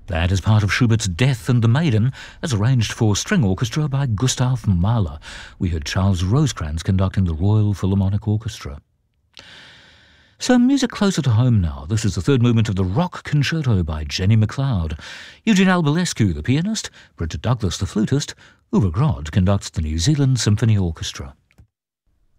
That is part of Schubert's Death and the Maiden, as arranged for string orchestra by Gustav Mahler. We heard Charles Rosecrans conducting the Royal Philharmonic Orchestra. Some music closer to home now. This is the third movement of the Rock Concerto by Jenny MacLeod. Eugene Albalescu, the pianist, Bridget Douglas, the flutist, Uwe Grod conducts the New Zealand Symphony Orchestra.